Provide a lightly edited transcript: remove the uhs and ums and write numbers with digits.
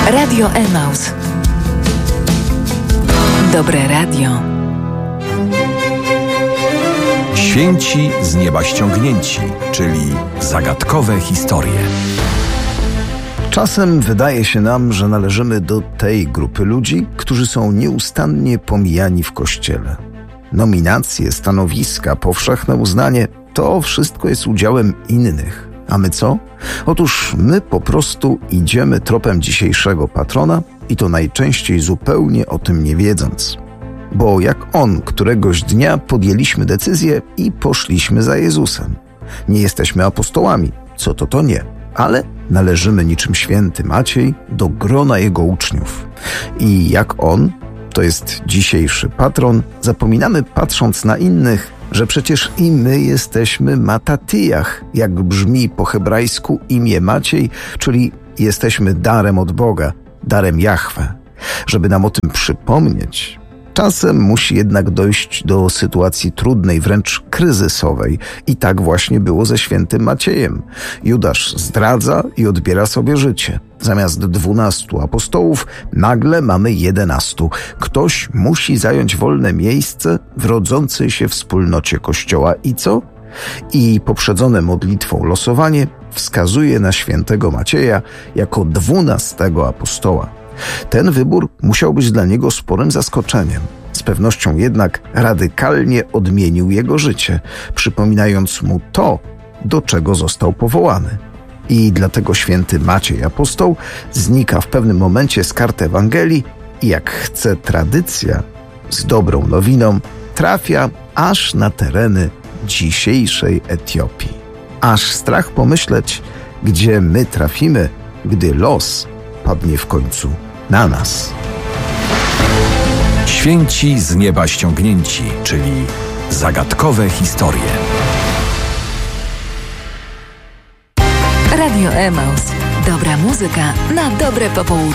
Radio Emaus. Dobre radio. Święci z nieba ściągnięci, czyli zagadkowe historie. Czasem wydaje się nam, że należymy do tej grupy ludzi, którzy są nieustannie pomijani w kościele. Nominacje, stanowiska, powszechne uznanie – to wszystko jest udziałem innych. A my co? Otóż my po prostu idziemy tropem dzisiejszego patrona i to najczęściej zupełnie o tym nie wiedząc. Bo jak on, któregoś dnia podjęliśmy decyzję i poszliśmy za Jezusem. Nie jesteśmy apostołami, co to nie, ale należymy niczym święty Maciej do grona jego uczniów. I jak on, to jest dzisiejszy patron, zapominamy patrząc na innych, że przecież i my jesteśmy Matatijach, jak brzmi po hebrajsku imię Maciej, czyli jesteśmy darem od Boga, darem Jahwe. Żeby nam o tym przypomnieć, czasem musi jednak dojść do sytuacji trudnej, wręcz kryzysowej. I tak właśnie było ze świętym Maciejem. Judasz zdradza i odbiera sobie życie. Zamiast 12 apostołów nagle mamy 11. Ktoś musi zająć wolne miejsce w rodzącej się wspólnocie Kościoła. I co? I poprzedzone modlitwą losowanie wskazuje na świętego Macieja jako 12 apostoła. Ten wybór musiał być dla niego sporym zaskoczeniem. Z pewnością jednak radykalnie odmienił jego życie, przypominając mu to, do czego został powołany. I dlatego święty Maciej apostoł znika w pewnym momencie z kart Ewangelii i jak chce tradycja, z dobrą nowiną trafia aż na tereny dzisiejszej Etiopii. Aż strach pomyśleć, gdzie my trafimy, gdy los padnie w końcu na nas. Święci z nieba ściągnięci, czyli zagadkowe historie. Radio Emaus. Dobra muzyka na dobre popołudnie.